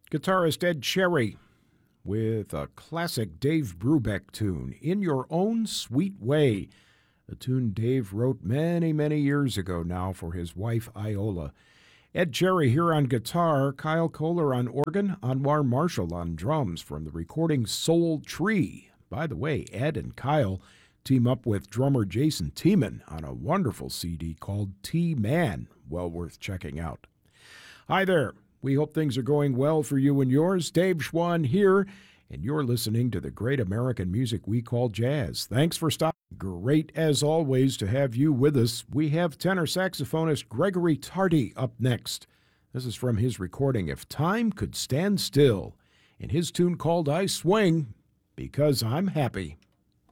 Guitarist Ed Cherry with a classic Dave Brubeck tune, In Your Own Sweet Way, a tune Dave wrote many, many years ago now for his wife Iola. Ed Cherry here on guitar, Kyle Kohler on organ, Anwar Marshall on drums from the recording Soul Tree. By the way, Ed and Kyle team up with drummer Jason Tiemann on a wonderful CD called T-Man, well worth checking out. Hi there. We hope things are going well for you and yours. Dave Schwann here, and you're listening to the great American music we call jazz. Thanks for stopping. Great, as always, to have you with us. We have tenor saxophonist Gregory Tardy up next. This is from his recording, If Time Could Stand Still, in his tune called I Swing Because I'm Happy.